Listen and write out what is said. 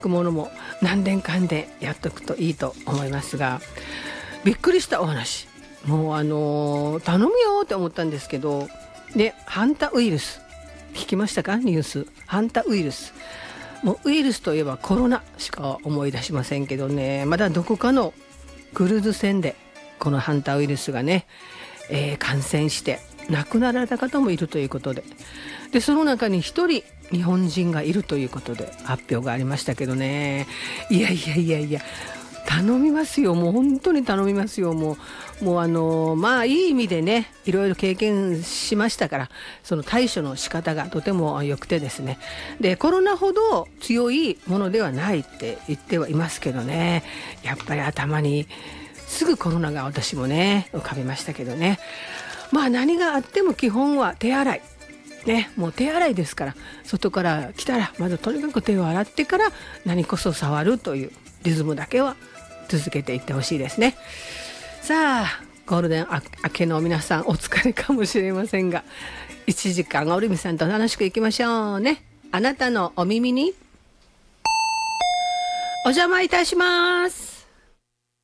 ものも何年間でやっとくといいと思いますが、びっくりしたお話、もう頼むよって思ったんですけど、でハンタウイルス聞きましたか？ニュース。ハンタウイルス、もうウイルスといえばコロナしか思い出しませんけどね、まだどこかのクルーズ船でこのハンタウイルスがね、感染して亡くなられた方もいるということで、その中に一人日本人がいるということで発表がありましたけどね、いや頼みますよ、もう本当に頼みますよ。もうまあいい意味でね、いろいろ経験しましたから、その対処の仕方がとても良くてですね、でコロナほど強いものではないって言ってはいますけどね、やっぱり頭にすぐコロナが私もね浮かびましたけどね。まあ何があっても基本は手洗いね、もう手洗いですから、外から来たらまずとにかく手を洗ってから何こそ触るというリズムだけは続けていってほしいですね。さあゴールデン明けの皆さんお疲れかもしれませんが、1時間オルミさんと楽しくいきましょうね。あなたのお耳にお邪魔いたします。